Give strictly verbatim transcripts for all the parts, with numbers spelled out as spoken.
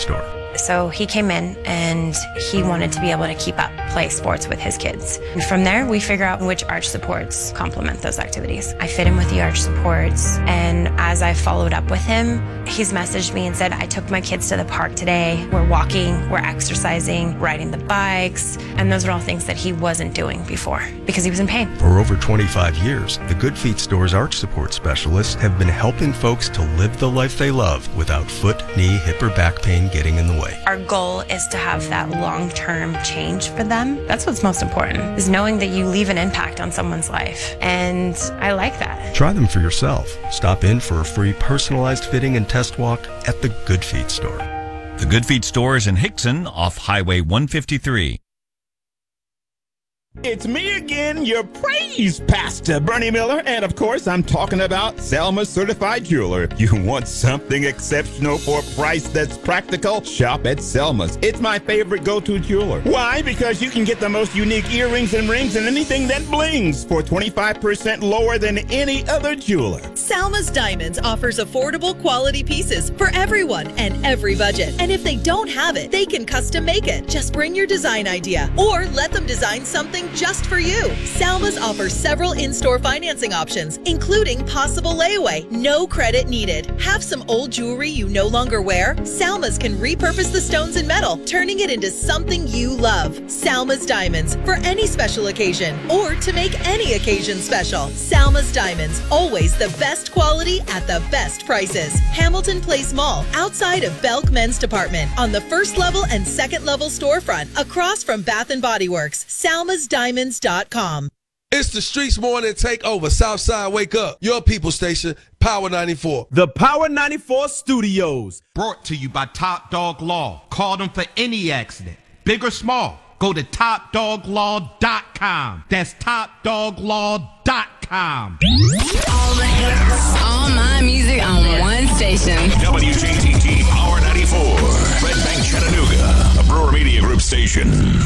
Store. So he came in and he wanted to be able to keep up play sports with his kids. And from there, we figure out which arch supports complement those activities. I fit him with the arch supports, and as I followed up with him, he's messaged me and said, I took my kids to the park today. We're walking, we're exercising, riding the bikes, and those are all things that he wasn't doing before because he was in pain. For over twenty-five years, the Good Feet Store's arch support specialists have been helping folks to live the life they love without foot, knee, hip, or back pain getting in the way. Our goal is to have that long-term change for them. That's what's most important, is knowing that you leave an impact on someone's life. And I like that. Try them for yourself. Stop in for a free personalized fitting and test walk at the Good Feet Store. The Good Feet Store is in Hickson off Highway one fifty-three. It's me again, your praise pastor, Bernie Miller, and of course, I'm talking about Selma Certified Jeweler. You want something exceptional for a price that's practical? Shop at Selma's. It's my favorite go-to jeweler. Why? Because you can get the most unique earrings and rings and anything that blings for twenty-five percent lower than any other jeweler. Selma's Diamonds offers affordable quality pieces for everyone and every budget. And if they don't have it, they can custom make it. Just bring your design idea or let them design something just for you. Salma's offers several in-store financing options, including possible layaway, no credit needed. Have some old jewelry you no longer wear? Salma's can repurpose the stones and metal, turning it into something you love. Salma's Diamonds, for any special occasion or to make any occasion special. Salma's Diamonds, always the best quality at the best prices. Hamilton Place Mall, outside of Belk Men's Department, on the first level and second level storefront, across from Bath and Body Works. Salma's Diamonds dot com. It's the Streets Morning Takeover. Southside, wake up. Your people station, Power ninety-four. The Power ninety-four Studios. Brought to you by Top Dog Law. Call them for any accident, big or small. Go to top dog law dot com. That's top dog law dot com. All the hits, all my music on one station. W J T T Power ninety-four. Red Bank, Chattanooga. A Brewer Media Group station.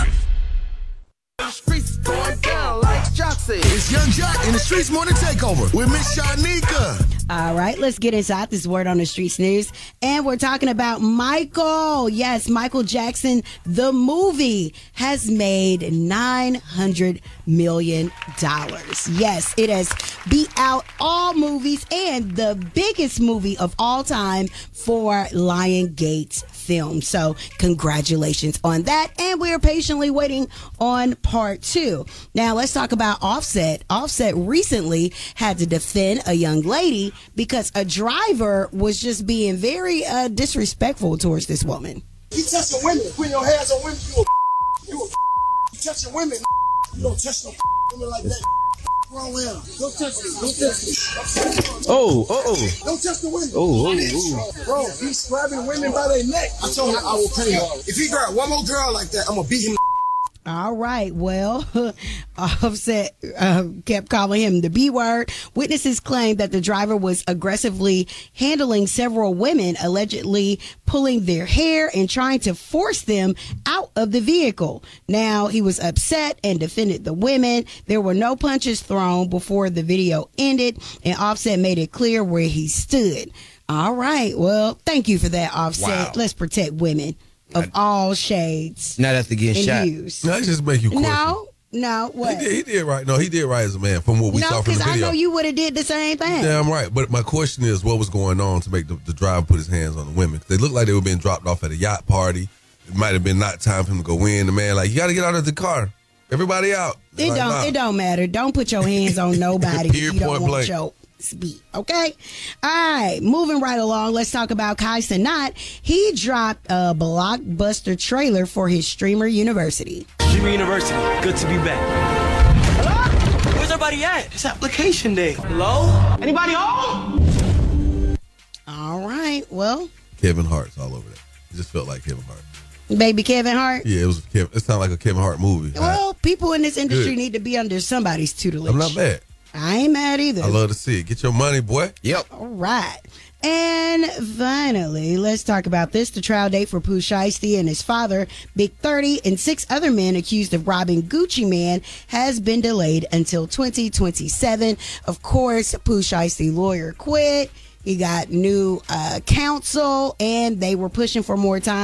The streets going down like Jock said. It's Young Jock in the Streets Morning Takeover with Miss Shanika. All right, let's get inside this word on the streets news. And we're talking about Michael. Yes, Michael Jackson, the movie, has made nine hundred million dollars. Yes, it has beat out all movies and the biggest movie of all time for Lionsgate film. So congratulations on that. And we're patiently waiting on part two. Now let's talk about Offset. Offset recently had to defend a young lady because a driver was just being very uh, disrespectful towards this woman. You touching women, putting your hands on women, you a you a you touching women, you don't touch no women like that. Wrong with him. Don't touch me. Don't touch me. Oh, oh, oh. Don't touch the women. Oh, oh, oh. Bro, he's grabbing women by their neck. I told him I will pay him. If he grab one more girl like that, I'm gonna beat him. All right. Well, Offset uh, kept calling him the B word. Witnesses claimed that the driver was aggressively handling several women, allegedly pulling their hair and trying to force them out of the vehicle. Now, he was upset and defended the women. There were no punches thrown before the video ended, and Offset made it clear where he stood. All right. Well, thank you for that, Offset. Wow. Let's protect women of all shades. Not after getting shot. Hues. No, that just make you question. No, no, what? He did, he did right. No, he did right as a man from what we no, saw from the because I video. know you would have did the same thing. Damn right. But my question is, what was going on to make the, the driver put his hands on the women? They looked like they were being dropped off at a yacht party. It might have been not time for him to go in. The man like, you got to get out of the car. Everybody out. It like, don't. nah. It don't matter. Don't put your hands on nobody. If you don't point want blank. your speed. Okay. All right. Moving right along. Let's talk about Kai Cenat. He dropped a blockbuster trailer for his Streamer University. Streamer University. Good to be back. Hello? Where's everybody at? It's application day. Hello? Anybody home? All right. Well, Kevin Hart's all over that. It just felt like Kevin Hart. Baby Kevin Hart. Yeah, it was. Kevin, it sounded like a Kevin Hart movie. Well, people in this industry Good. need to be under somebody's tutelage. I'm not mad. I ain't mad either. I love to see it. Get your money, boy. Yep. All right. And finally, let's talk about this. The trial date for Pooh Shiesty and his father, Big thirty, and six other men accused of robbing Gucci Mane has been delayed until twenty twenty-seven. Of course, Pooh Shiesty lawyer quit. He got new uh, counsel, and they were pushing for more time.